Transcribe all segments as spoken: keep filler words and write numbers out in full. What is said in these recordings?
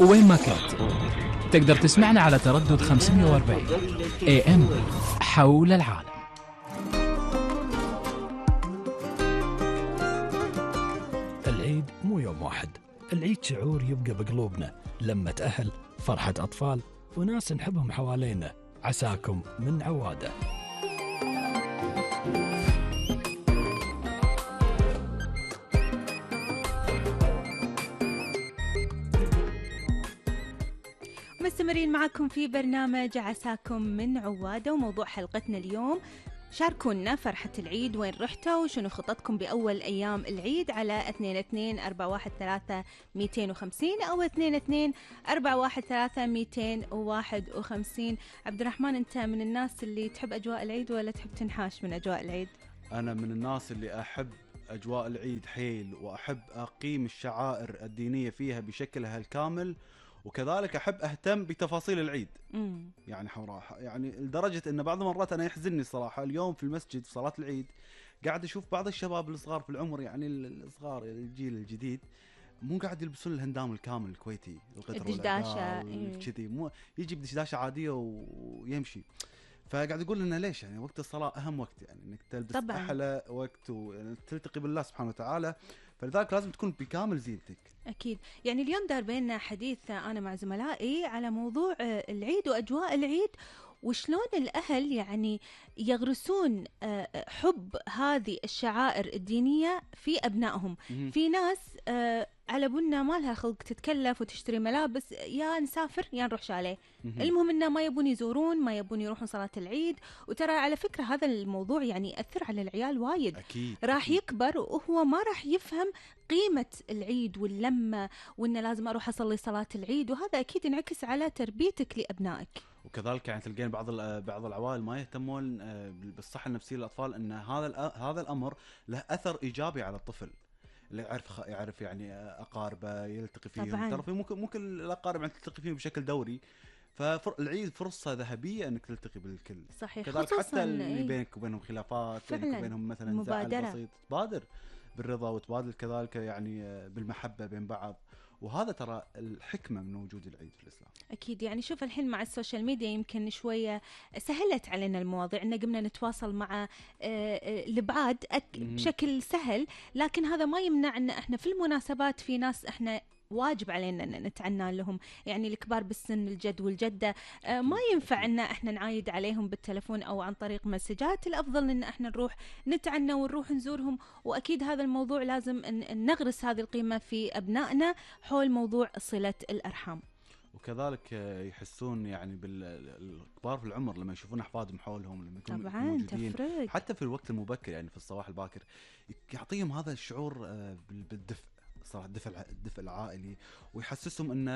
وين ما كنت تقدر تسمعنا على تردد خمسمية وأربعين إيه إم حول العالم. العيد مو يوم واحد، العيد شعور يبقى بقلوبنا، لما تأهل، فرحة أطفال وناس نحبهم حوالينا. عساكم من عوادة. مستمرين معكم في برنامج عساكم من عوادة، وموضوع حلقتنا اليوم شاركونا فرحة العيد، وين رحتوا، وشنو خططكم بأول أيام العيد على اثنين اثنين أربعة واحد ثلاثة مئتين وخمسين أو اثنين اثنين أربعة واحد ثلاثة مئتين وواحد وخمسين. عبد الرحمن، أنت من الناس اللي تحب أجواء العيد ولا تحب تنحاش من أجواء العيد؟ أنا من الناس اللي أحب أجواء العيد حيل، وأحب أقيم الشعائر الدينية فيها بشكلها الكامل، وكذلك أحب أهتم بتفاصيل العيد. مم. يعني حراحة، يعني لدرجة أن بعض المرات أنا يحزنني صراحة. اليوم في المسجد في صلاة العيد قاعد أشوف بعض الشباب الصغار في العمر، يعني الصغار الجيل الجديد، مو قاعد يلبسون الهندام الكامل الكويتي، القطر الدشداشة كذي، مو يجي بدشداشة عادية ويمشي. فقاعد يقول لنا ليش يعني وقت الصلاة أهم وقت، يعني إنك تلبس طبعاً. أحلى وقت وتلتقي بالله سبحانه وتعالى، فلذلك لازم تكون بكامل زينتك. أكيد. يعني اليوم دار بيننا حديث أنا مع زملائي على موضوع العيد وأجواء العيد، وشلون الأهل يعني يغرسون حب هذه الشعائر الدينية في أبنائهم. في ناس على بنا ما لها خلق تتكلف وتشتري ملابس، يا نسافر يا نروح شاليه، المهم إنه ما يبون يزورون، ما يبون يروحون صلاة العيد. وترى على فكرة هذا الموضوع يعني يأثر على العيال وايد. أكيد. راح يكبر وهو ما راح يفهم قيمة العيد واللمة، وإنه لازم أروح أصلي صلاة العيد، وهذا أكيد ينعكس على تربيتك لأبنائك. وكذلك يعني تلقين بعض بعض العوائل ما يهتمون بالصحة النفسية للأطفال، أن هذا هذا الأمر له أثر إيجابي على الطفل، اللي يعرف يعرف يعني أقاربه يلتقي فيهم. ترى في ممكن ممكن الأقارب يعني تلتقي فيهم بشكل دوري، فالعيد فرصة ذهبية أنك تلتقي بالكل. صحيح. كذلك حتى اللي بينك وبينهم خلافات، بينك وبينهم مثلا زعل بسيط، تبادر بالرضا وتبادل كذلك يعني بالمحبة بين بعض. وهذا ترى الحكمة من وجود العيد في الإسلام. أكيد. يعني شوف الحين مع السوشيال ميديا يمكن شوية سهلت علينا المواضيع، إن قمنا نتواصل مع الأبعاد بشكل سهل، لكن هذا ما يمنع إن إحنا في المناسبات في ناس إحنا واجب علينا أن نتعنى لهم. يعني الكبار بالسن، الجد والجدة، آه ما ينفع أن احنا نعايد عليهم بالتلفون أو عن طريق مسجات، الأفضل أن احنا نروح نتعنى ونروح نزورهم. وأكيد هذا الموضوع لازم أن نغرس هذه القيمة في أبنائنا حول موضوع صلة الأرحام. وكذلك يحسون يعني بالكبار في العمر لما يشوفون أحفادهم حولهم، لما يكونوا طبعاً موجودين تفرق. حتى في الوقت المبكر، يعني في الصباح الباكر، يعطيهم هذا الشعور بالدفء صراحة، الدفء الدفء العائلي، ويحسسهم ان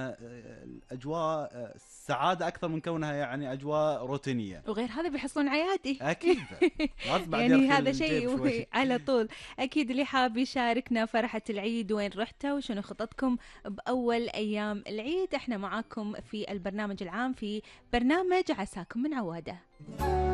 الاجواء السعاده اكثر من كونها يعني اجواء روتينيه. وغير هذا بيحصلون عيادي اكيد. يعني هذا شيء على طول. اكيد اللي حاب يشاركنا فرحه العيد، وين رحتوا وشنو خططكم باول ايام العيد، احنا معاكم في البرنامج العام في برنامج عساكم من عواده.